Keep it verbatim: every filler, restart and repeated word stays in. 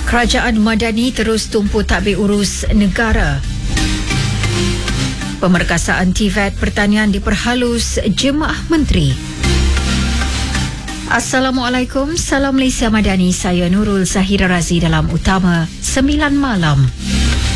Kerajaan Madani terus tumpu tadbir urus negara. Pemerkasaan T V E T Pertanian diperhalus Jemaah Menteri. Assalamualaikum, salam Malaysia Madani. Saya Nurul Zahira Razi dalam Utama sembilan malam.